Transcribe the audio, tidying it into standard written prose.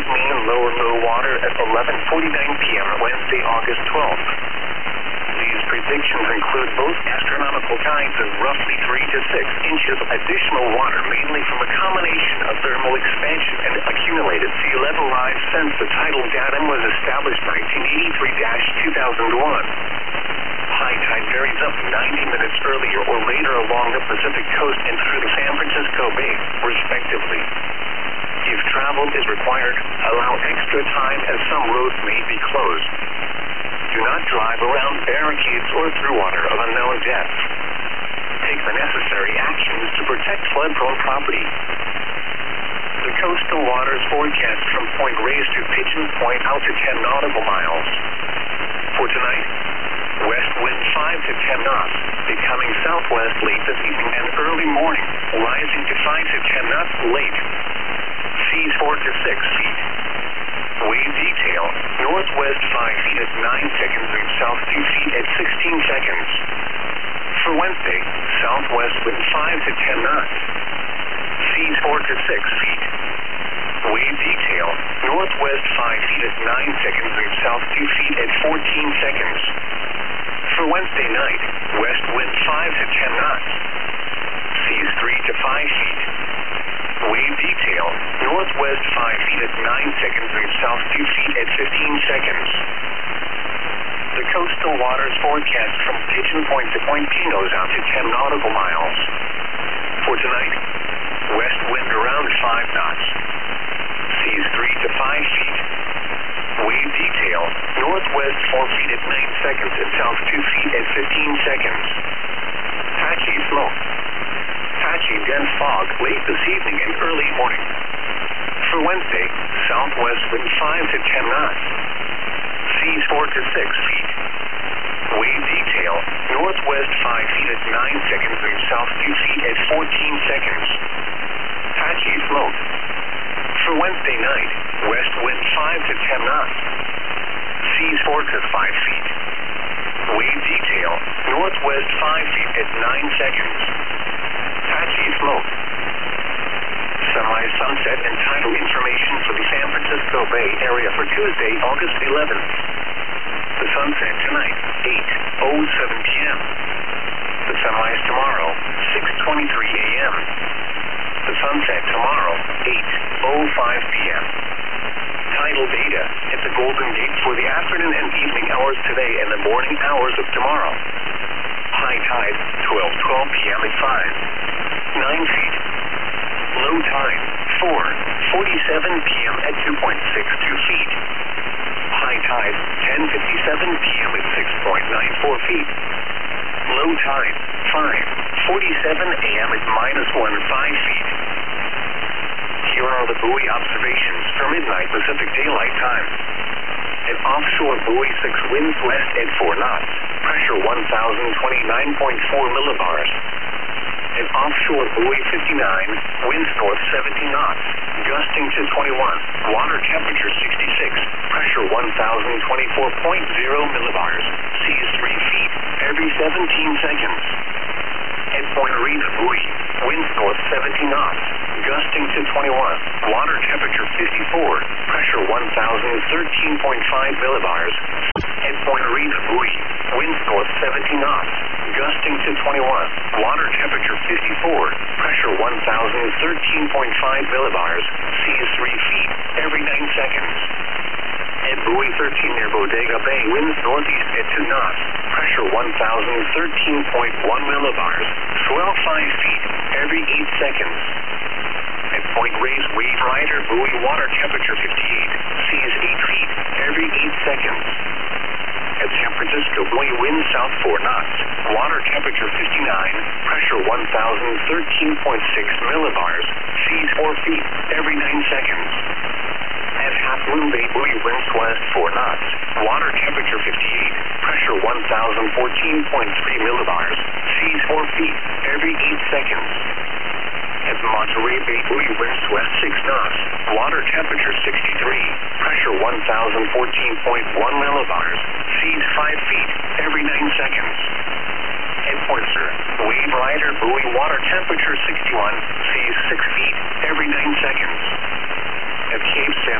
mean low water at 11:49 p.m. Wednesday, August 12th. These predictions include both astronomical tides of roughly 3 to 6 inches of additional water, mainly from a combination of thermal expansion and accumulated sea level rise since the tidal datum was established 1983-2001. High tide varies up 90 minutes earlier or later along the Pacific coast and through the San Francisco Bay, respectively. If travel is required, allow extra time as some roads may be closed. Do not drive around barricades or through water of unknown depth. Take the necessary actions to protect flood-prone property. The coastal waters forecast from Point Reyes to Pigeon Point out to 10 nautical miles. For tonight, west wind 5 to 10 knots, becoming southwest late this evening and early morning, rising to 5 to 10 knots late. Seas 4 to 6 feet. Wave detail, northwest 5 feet at 9 seconds and south 2 feet at 16 seconds. For Wednesday, southwest wind 5 to 10 knots. Seas 4 to 6 feet. Wave detail, northwest 5 feet at 9 seconds and south 2 feet at 14 seconds. For Wednesday night, west wind 5 to 10 knots. Seas 3 to 5 feet. Wave detail, northwest 5 feet at 9 seconds and south 2 feet at 15 seconds. The coastal waters forecast from Pigeon Point to Point Pinos out to 10 nautical miles. For tonight, west wind around 5 knots. Seas 3 to 5 feet. Wave detail, northwest 4 feet at 9 seconds and south 2 feet at 15 seconds. Patchy smoke. Patchy dense fog late this evening and early morning. For Wednesday, southwest wind 5 to 10 knots. Seas 4 to 6 feet. Wave detail, northwest 5 feet at 9 seconds and south 2 feet at 14 seconds. Patchy smoke. For Wednesday night, west wind 5 to 10 knots. Seas 4 to 5 feet. Wave detail, northwest 5 feet at 9 seconds. Patchy smoke. Semi-sunset and tidal information for the San Francisco Bay Area for Tuesday, August 11th. The sunset tonight, 8:07 p.m. The sunrise tomorrow, 6:23 a.m. The sunset tomorrow, 8:05 p.m. Tidal data at the Golden Gate for the afternoon and evening hours today and the morning hours of tomorrow. High tide, 12:12 p.m. at 9 feet. Low tide, 4:47 p.m. at 2.62 feet. High tide, 10:57 p.m. at 6.94 feet. Low tide, 5:47 a.m. at -15 feet. Here are the buoy observations for midnight Pacific Daylight Time. An offshore buoy 6 winds west at 4 knots, pressure 1,029.4 millibars. An offshore buoy 59, winds north 70 knots, gusting to 21, water temperature 66, pressure 1,024.0 millibars, seas 3 feet, every 17 seconds. At Point Reyes buoy, winds north 70 knots, gusting to 21, water temperature 54, pressure 1,013.5 millibars. At Point Reyes buoy, winds north 70 knots, gusting to 21, water temperature 54, pressure 1,013.5 millibars, seas 3 feet, every 9 seconds. At buoy 13 near Bodega Bay, winds northeast at 2 knots, pressure 1,013.1 millibars, swell 5 feet, every 8 seconds. At Point Reyes Wave Rider buoy, water temperature 58, seas 8 feet, every 8 seconds. At San Francisco buoy, wind south 4 knots, water temperature 59, pressure 1,013.6 millibars, seas 4 feet, every 9 seconds. At Half Moon Bay buoy, winds west 4 knots, water temperature 58, pressure 1,014.3 millibars, seas 4 feet, every 8 seconds. At Monterey Bay buoy, winds west 6 knots, water temperature 63, pressure 1,014.1 millibars, seas 5 feet, every 9 seconds. At Pointer, Wave Rider buoy, water temperature 61, seas 6 feet, every 9 seconds. At Cape San